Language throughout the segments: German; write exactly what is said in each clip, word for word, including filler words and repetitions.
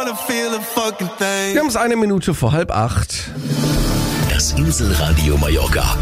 Wir haben es eine Minute vor halb acht. Das Inselradio Mallorca.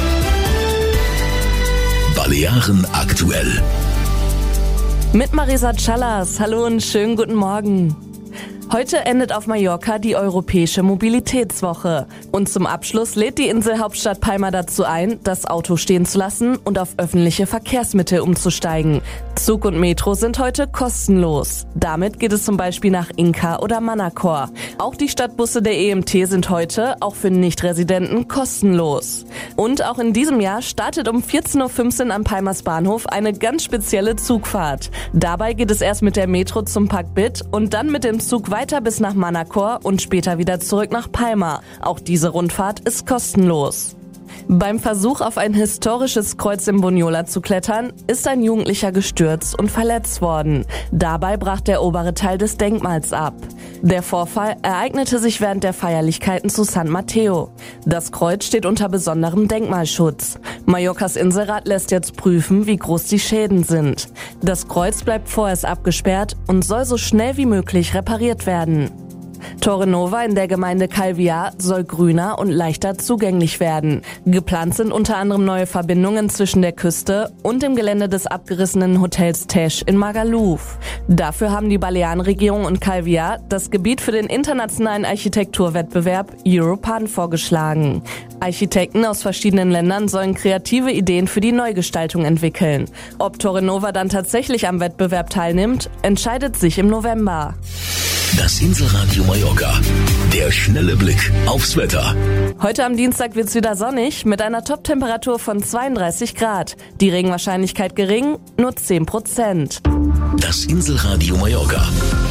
Balearen aktuell. Mit Marisa Callas. Hallo und schönen guten Morgen. Heute endet auf Mallorca die Europäische Mobilitätswoche. Und zum Abschluss lädt die Inselhauptstadt Palma dazu ein, das Auto stehen zu lassen und auf öffentliche Verkehrsmittel umzusteigen. Zug und Metro sind heute kostenlos. Damit geht es zum Beispiel nach Inca oder Manacor. Auch die Stadtbusse der E M T sind heute, auch für Nichtresidenten, kostenlos. Und auch in diesem Jahr startet um vierzehn Uhr fünfzehn am Palmas Bahnhof eine ganz spezielle Zugfahrt. Dabei geht es erst mit der Metro zum Park Bit und dann mit dem Zug weiter bis nach Manacor und später wieder zurück nach Palma. Auch diese Rundfahrt ist kostenlos. Beim Versuch, auf ein historisches Kreuz in Bunyola zu klettern, ist ein Jugendlicher gestürzt und verletzt worden. Dabei brach der obere Teil des Denkmals ab. Der Vorfall ereignete sich während der Feierlichkeiten zu San Mateo. Das Kreuz steht unter besonderem Denkmalschutz. Mallorcas Inselrat lässt jetzt prüfen, wie groß die Schäden sind. Das Kreuz bleibt vorerst abgesperrt und soll so schnell wie möglich repariert werden. Torre Nova in der Gemeinde Calvià soll grüner und leichter zugänglich werden. Geplant sind unter anderem neue Verbindungen zwischen der Küste und dem Gelände des abgerissenen Hotels Tesch in Magaluf. Dafür haben die Balearenregierung und Calvià das Gebiet für den internationalen Architekturwettbewerb Europan vorgeschlagen. Architekten aus verschiedenen Ländern sollen kreative Ideen für die Neugestaltung entwickeln. Ob Torre Nova dann tatsächlich am Wettbewerb teilnimmt, entscheidet sich im November. Das Inselradio Mallorca. Der schnelle Blick aufs Wetter. Heute am Dienstag wird's wieder sonnig mit einer Top-Temperatur von zweiunddreißig Grad. Die Regenwahrscheinlichkeit gering, nur zehn Prozent. Das Inselradio Mallorca.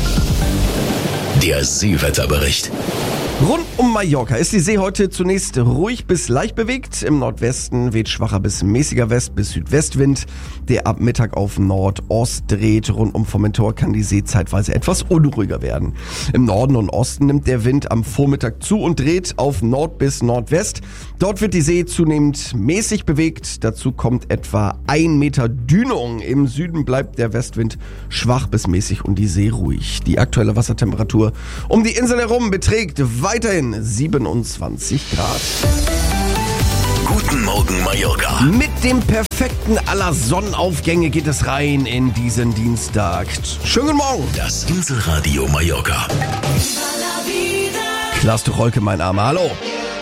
Der Seewetterbericht. Rund um Mallorca ist die See heute zunächst ruhig bis leicht bewegt. Im Nordwesten weht schwacher bis mäßiger West- bis Südwestwind, der ab Mittag auf Nordost dreht. Rund um Formentor kann die See zeitweise etwas unruhiger werden. Im Norden und Osten nimmt der Wind am Vormittag zu und dreht auf Nord bis Nordwest. Dort wird die See zunehmend mäßig bewegt. Dazu kommt etwa ein Meter Dünung. Im Süden bleibt der Westwind schwach bis mäßig und die See ruhig. Die aktuelle Wassertemperatur um die Insel herum beträgt weiterhin siebenundzwanzig Grad. Guten Morgen Mallorca. Mit dem perfekten aller Sonnenaufgänge geht es rein in diesen Dienstag. Schönen guten Morgen. Das Inselradio Mallorca. Klaas Tucholke, mein Armer. Hallo.